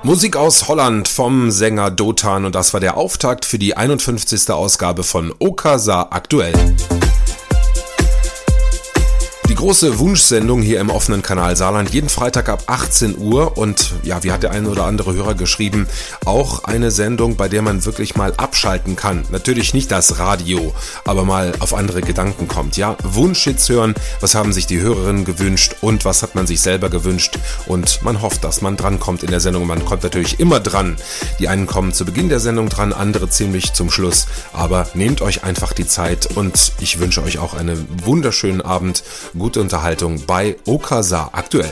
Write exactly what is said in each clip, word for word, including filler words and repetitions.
Musik aus Holland vom Sänger Dotan, und das war der Auftakt für die einundfünfzigste Ausgabe von Okasa aktuell. Die große Wunschsendung hier im offenen Kanal Saarland, jeden Freitag ab achtzehn Uhr, und ja, wie hat der ein oder andere Hörer geschrieben, auch eine Sendung, bei der man wirklich mal abschalten kann. Natürlich nicht das Radio, aber mal auf andere Gedanken kommt. Ja, Wunschhits hören, was haben sich die Hörerinnen gewünscht und was hat man sich selber gewünscht, und man hofft, dass man drankommt in der Sendung. Man kommt natürlich immer dran. Die einen kommen zu Beginn der Sendung dran, andere ziemlich zum Schluss, aber nehmt euch einfach die Zeit, und ich wünsche euch auch einen wunderschönen Abend. Gute Unterhaltung bei Okasa aktuell.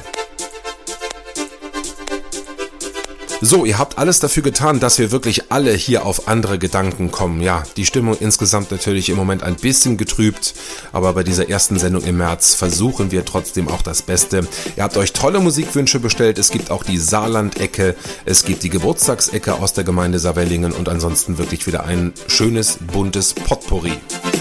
So, ihr habt alles dafür getan, dass wir wirklich alle hier auf andere Gedanken kommen. Ja, die Stimmung insgesamt natürlich im Moment ein bisschen getrübt, aber bei dieser ersten Sendung im März versuchen wir trotzdem auch das Beste. Ihr habt euch tolle Musikwünsche bestellt, es gibt auch die Saarland-Ecke, es gibt die Geburtstagsecke aus der Gemeinde Saarwellingen und ansonsten wirklich wieder ein schönes, buntes Potpourri.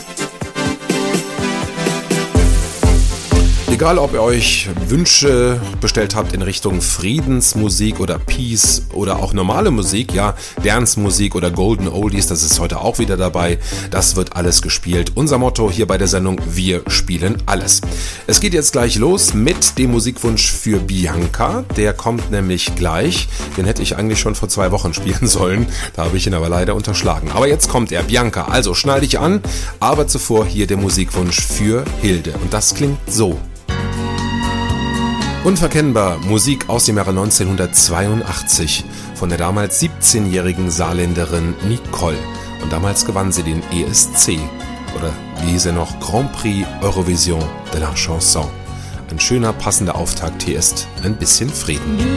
Egal, ob ihr euch Wünsche bestellt habt in Richtung Friedensmusik oder Peace oder auch normale Musik, ja, Dance-Musik oder Golden Oldies, das ist heute auch wieder dabei. Das wird alles gespielt. Unser Motto hier bei der Sendung: Wir spielen alles. Es geht jetzt gleich los mit dem Musikwunsch für Bianca. Der kommt nämlich gleich. Den hätte ich eigentlich schon vor zwei Wochen spielen sollen. Da habe ich ihn aber leider unterschlagen. Aber jetzt kommt er, Bianca. Also schnall dich an. Aber zuvor hier der Musikwunsch für Hilde. Und das klingt so. Unverkennbar, Musik aus dem Jahre neunzehnhundertzweiundachtzig von der damals siebzehnjährigen Saarländerin Nicole. Und damals gewann sie den E S C, oder wie hieß er noch, Grand Prix Eurovision de la Chanson. Ein schöner, passender Auftakt, hier ist ein bisschen Frieden.